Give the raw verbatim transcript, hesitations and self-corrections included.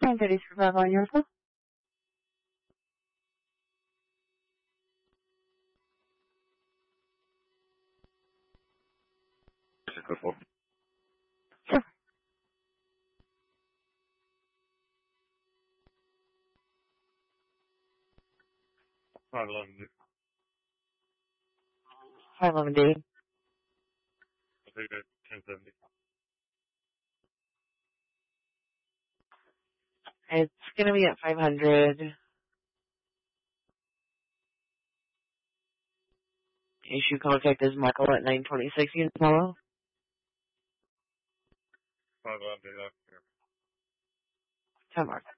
And Teddy's for on yours. Sure. five eleven D. five eleven D. I'll take that ten seventy. It's going to be at five hundred. Issue contact is Michael at nine twenty-six Unit Follow. five eleven D. Ten mark.